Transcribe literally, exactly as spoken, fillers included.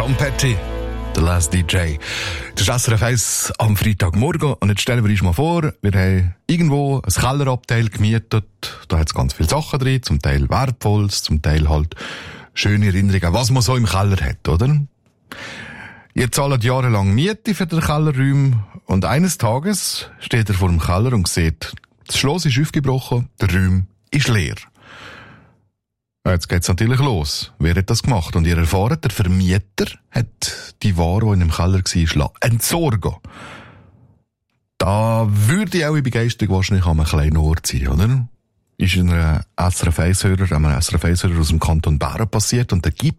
Tom Petty, The Last D J. Das ist S R F eins am Freitagmorgen und jetzt stellen wir uns mal vor, wir haben irgendwo ein Kellerabteil gemietet, da hat es ganz viele Sachen drin, zum Teil Wertvolles, zum Teil halt schöne Erinnerungen, was man so im Keller hat, oder? Ihr zahlt jahrelang Miete für den Kellerraum und eines Tages steht er vor dem Keller und sieht, das Schloss ist aufgebrochen, der Raum ist leer. Jetzt geht's natürlich los. Wer hat das gemacht? Und ihr erfahrt, der Vermieter hat die Ware, die in dem Keller war, entsorgen. Da würde auch die Begeisterung wahrscheinlich an einem kleinen Ort sein, oder? Ist ein S R F eins-Hörer, einem S R F eins-Hörer aus dem Kanton Bern passiert und der gibt